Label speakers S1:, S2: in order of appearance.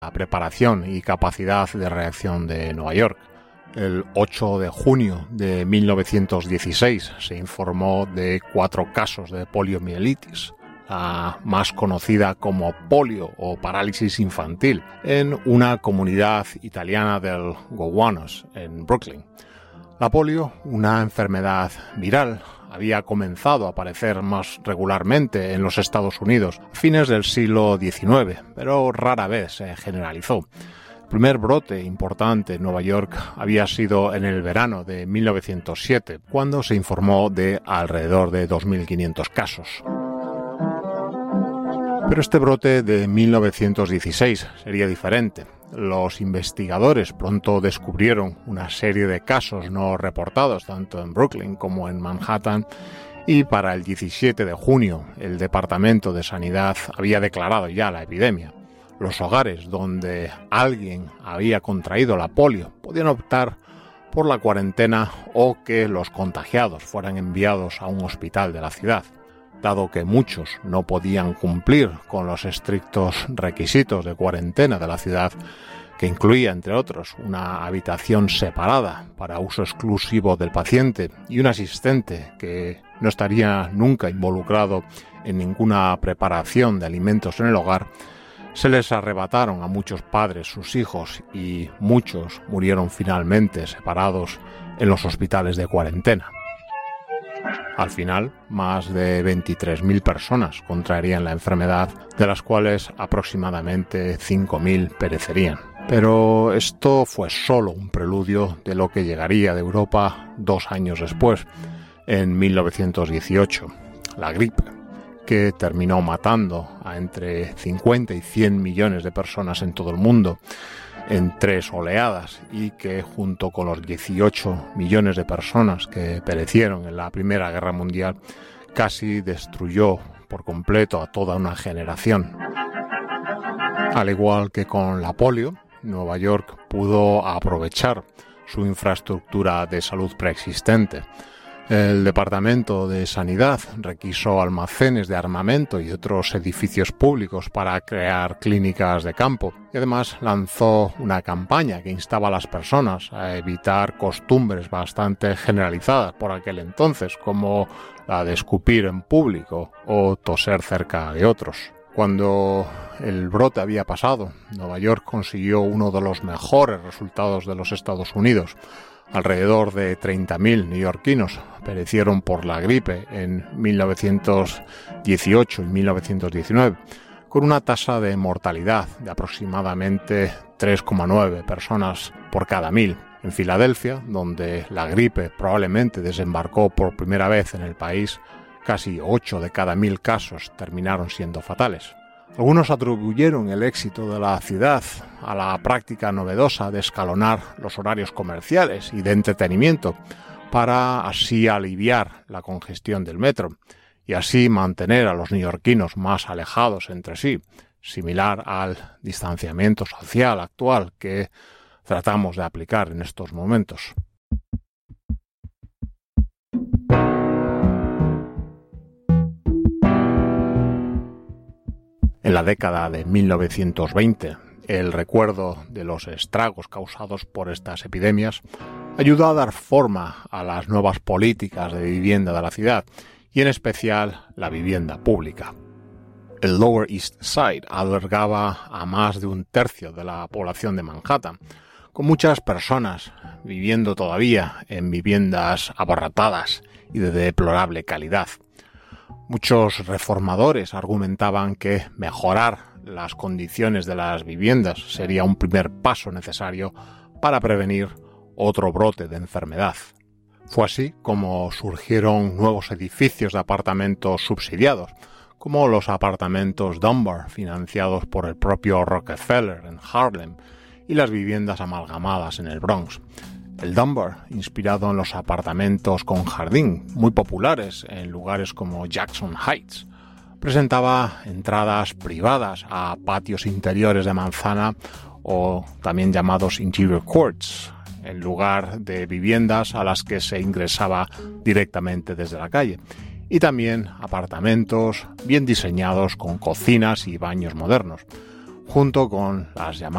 S1: la preparación y capacidad de reacción de Nueva York. El 8 de junio de 1916 se informó de 4 casos de poliomielitis, la más conocida como polio o parálisis infantil, en una comunidad italiana del Gowanus, en Brooklyn. La polio, una enfermedad viral, había comenzado a aparecer más regularmente en los Estados Unidos a fines del siglo XIX, pero rara vez se generalizó. El primer brote importante en Nueva York había sido en el verano de 1907, cuando se informó de alrededor de 2.500 casos. Pero este brote de 1916 sería diferente. Los investigadores pronto descubrieron una serie de casos no reportados tanto en Brooklyn como en Manhattan, y para el 17 de junio el Departamento de Sanidad había declarado ya la epidemia. Los hogares donde alguien había contraído la polio podían optar por la cuarentena o que los contagiados fueran enviados a un hospital de la ciudad. Dado que muchos no podían cumplir con los estrictos requisitos de cuarentena de la ciudad, que incluía, entre otros, una habitación separada para uso exclusivo del paciente y un asistente que no estaría nunca involucrado en ninguna preparación de alimentos en el hogar, se les arrebataron a muchos padres sus hijos y muchos murieron finalmente separados en los hospitales de cuarentena. Al final, más de 23.000 personas contraerían la enfermedad, de las cuales aproximadamente 5.000 perecerían. Pero esto fue solo un preludio de lo que llegaría de Europa 2 años después, en 1918, la gripe, que terminó matando a entre 50 y 100 millones de personas en todo el mundo, en 3 oleadas, y que junto con los 18 millones de personas que perecieron en la Primera Guerra Mundial casi destruyó por completo a toda una generación. Al igual que con la polio, Nueva York pudo aprovechar su infraestructura de salud preexistente. El Departamento de Sanidad requisó almacenes de armamento y otros edificios públicos para crear clínicas de campo, y además lanzó una campaña que instaba a las personas a evitar costumbres bastante generalizadas por aquel entonces, como la de escupir en público o toser cerca de otros. Cuando el brote había pasado, Nueva York consiguió uno de los mejores resultados de los Estados Unidos. Alrededor de 30.000 neoyorquinos perecieron por la gripe en 1918 y 1919, con una tasa de mortalidad de aproximadamente 3,9 personas por cada 1.000. En Filadelfia, donde la gripe probablemente desembarcó por primera vez en el país, casi 8 de cada 1.000 casos terminaron siendo fatales. Algunos atribuyeron el éxito de la ciudad a la práctica novedosa de escalonar los horarios comerciales y de entretenimiento para así aliviar la congestión del metro y así mantener a los neoyorquinos más alejados entre sí, similar al distanciamiento social actual que tratamos de aplicar en estos momentos. En la década de 1920, el recuerdo de los estragos causados por estas epidemias ayudó a dar forma a las nuevas políticas de vivienda de la ciudad, y en especial la vivienda pública. El Lower East Side albergaba a más de 1/3 de la población de Manhattan, con muchas personas viviendo todavía en viviendas abarrotadas y de deplorable calidad. Muchos reformadores argumentaban que mejorar las condiciones de las viviendas sería un primer paso necesario para prevenir otro brote de enfermedad. Fue así como surgieron nuevos edificios de apartamentos subsidiados, como los apartamentos Dunbar, financiados por el propio Rockefeller en Harlem, y las viviendas amalgamadas en el Bronx. El Dunbar, inspirado en los apartamentos con jardín, muy populares en lugares como Jackson Heights, presentaba entradas privadas a patios interiores de manzana, o también llamados interior courts, en lugar de viviendas a las que se ingresaba directamente desde la calle, y también apartamentos bien diseñados con cocinas y baños modernos, junto con las llamadas